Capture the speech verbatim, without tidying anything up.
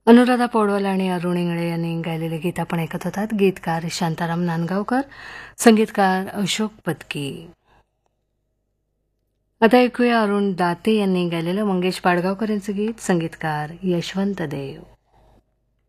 अनुराधा पौडवाल आणि अरुण इंगळे यांनी गायलेले गीत आपण ऐकत होतात. गीतकार शांताराम नांदगावकर, संगीतकार अशोक पत्की. आता ऐकूया अरुण दाते यांनी गायलेलं मंगेश पाडगावकर यांचं गीत, संगीतकार यशवंत देव.